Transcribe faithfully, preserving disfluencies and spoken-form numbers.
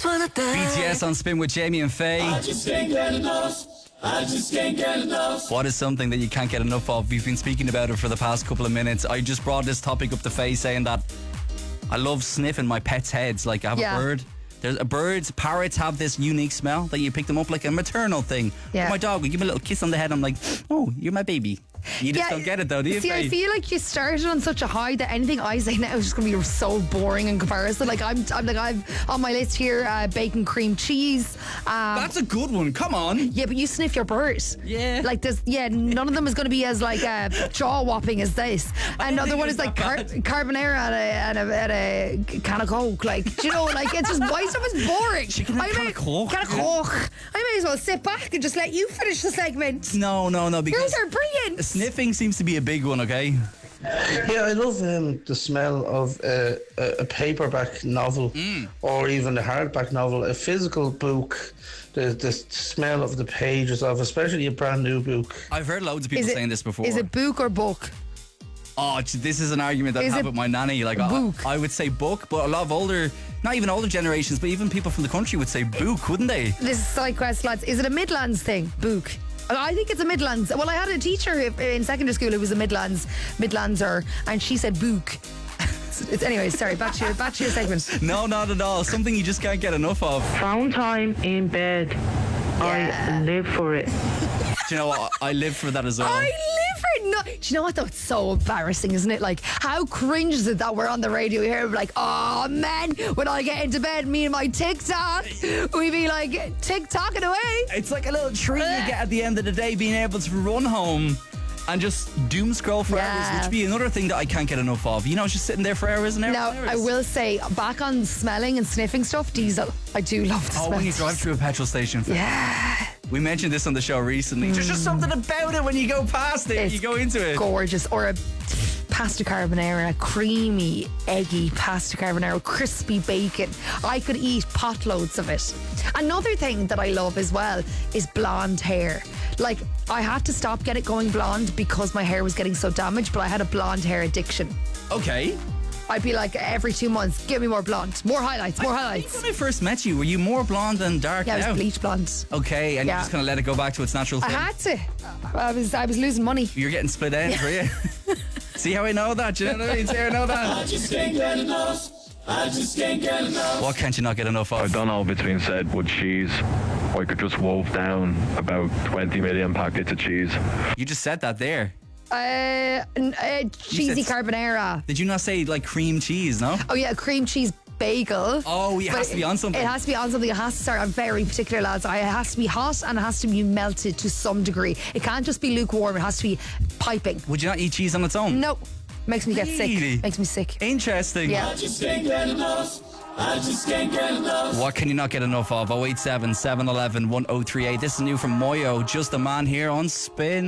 for the day. B T S on Spin with Jamie and Faye. I just can't get enough. I just can't get enough. What is something that you can't get enough of? We've been speaking about it for the past couple of minutes. I just brought this topic up to Faye, saying that I love sniffing my pets' heads. Like, I have Yeah. a bird. There's a birds, parrots have this unique smell that you pick them up like a maternal thing. Yeah. My dog, we give me a little kiss on the head. I'm like, oh, you're my baby. You just Yeah, don't get it though, do you? See, I Faye? feel like you started on such a high that anything I say now is just going to be so boring in comparison. Like I'm, I'm like I've on my list here, uh, bacon cream cheese. Um, That's a good one. Come on. yeah, but you sniff your bird. Yeah. Like this. Yeah, none of them is going to be as like uh, jaw whopping as this. Another think one it's is like that car- bad. carbonara and a, and, a, and a can of Coke. Like, do you know, like it's just why stuff is boring. Chicken and I can may- of Coke. Can of Coke. I may as well sit back and just let you finish the segment. No, no, no. Because Yours are brilliant. sniffing seems to be a big one. Okay. Yeah, I love um, the smell of uh, a, a paperback novel or even a hardback novel, a physical book. The, the smell of the pages of, especially a brand new book. I've heard loads of people Is it- saying this before. Is it book or book? Oh, ch- this is an argument that I Is have it with my nanny. Like, I, book? I would say book, but a lot of older, not even older generations, but even people from the country would say book, wouldn't they? This is side quest, lads. Is it a Midlands thing? Book. I think it's a Midlands. Well, I had a teacher in secondary school who was a Midlands Midlandser, and she said book. It's, anyways, sorry. Back to your back to your segment. No, not at all. Something you just can't get enough of. Phone time in bed. Yeah. I live for it. Do you know what? I live for that as well. I live for it. No, do you know what though? It's so embarrassing, isn't it? Like, how cringe is it that we're on the radio here? We're like, oh man, when I get into bed, me and my TikTok, we be like TikToking away. It's like a little treat you get at the end of the day, being able to run home and just doom scroll for Yeah. hours, which would be another thing that I can't get enough of. You know, just sitting there for hours and hours Now, and hours. I will say, back on smelling and sniffing stuff, diesel. I do love the Oh, smell. when you drive through a petrol station. Yeah. We mentioned this on the show recently. There's just something about it when you go past it, It's you go into it. Gorgeous. Or a pasta carbonara, creamy, eggy pasta carbonara, crispy bacon. I could eat potloads of it. Another thing that I love as well is blonde hair. Like, I had to stop getting going blonde because my hair was getting so damaged, but I had a blonde hair addiction. Okay. I'd be like, every two months, give me more blonde, more highlights, more I highlights. think when I first met you, were you more blonde than dark Yeah, I now? was bleach blonde. Okay, and Yeah. you just kind of let it go back to its natural I thing. had to. I was, I was losing money. You're getting split ends, were you? See how I know that? Do you know what I mean? See how I know I that? just can't get enough. I just can't get enough. What can't you not get enough I of? don't know between said with cheese. I could just wolf down about twenty million packets of cheese. You just said that there. Uh, n- uh, cheesy said- carbonara. Did you not say like cream cheese, no? Oh yeah, cream cheese bagel. Oh, it But has to be on something. It has to be on something. It has to start. I'm very particular, lads. I- It has to be hot and it has to be melted to some degree. It can't just be lukewarm. It has to be piping. Would you not eat cheese on its own? No, makes me get Really? sick. Makes me sick. Interesting. Yeah. I just can't get enough. I just can't get enough. What can you not get enough of? oh eight seven, seven one one, one oh three eight. This is new from Moyo. Just a man here on Spin.